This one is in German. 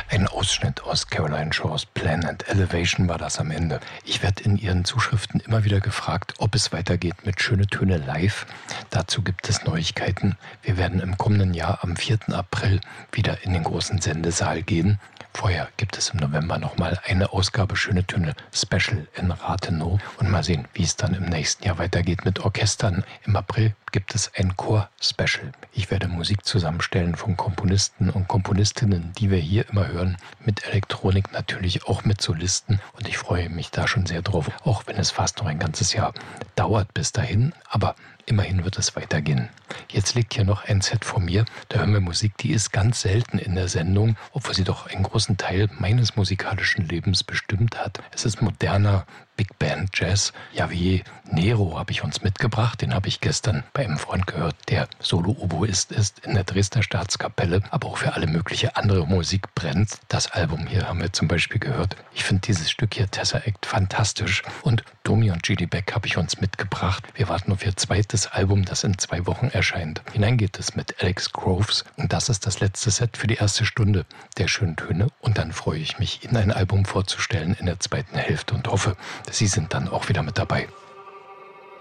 Ein Ausschnitt aus Caroline Shaws Plan and Elevation war das am Ende. Ich werde in Ihren Zuschriften immer wieder gefragt, ob es weitergeht mit Schöne Töne live. Dazu gibt es Neuigkeiten. Wir werden im kommenden Jahr am 4. April wieder in den großen Sendesaal gehen. Vorher gibt es im November nochmal eine Ausgabe Schöne Töne Special in Rathenow. Und mal sehen, wie es dann im nächsten Jahr weitergeht mit Orchestern. Im April gibt es ein Chor-Special. Ich werde Musik zusammenstellen von Komponisten und Komponistinnen, die wir hier immer hören, mit Elektronik, natürlich auch mit Solisten. Und ich freue mich da schon sehr drauf, auch wenn es fast noch ein ganzes Jahr dauert bis dahin. Aber immerhin wird es weitergehen. Jetzt liegt hier noch ein Set vor mir. Da hören wir Musik, die ist ganz selten in der Sendung, obwohl sie doch einen großen Teil meines musikalischen Lebens bestimmt hat. Es ist moderner Big Band Jazz. Javier Nero habe ich uns mitgebracht. Den habe ich gestern bei einem Freund gehört, der Solo-Oboist ist in der Dresdner Staatskapelle, aber auch für alle mögliche andere Musik brennt. Das Album hier haben wir zum Beispiel gehört. Ich finde dieses Stück hier, Tesseract, fantastisch. Und Domi und Judy Beck habe ich uns mitgebracht. Wir warten auf ihr zweites Album, das in 2 Wochen erscheint. Hinein geht es mit Alex Groves. Und das ist das letzte Set für die erste Stunde der schönen Töne. Und dann freue ich mich, Ihnen ein Album vorzustellen in der zweiten Hälfte und hoffe, Sie sind dann auch wieder mit dabei.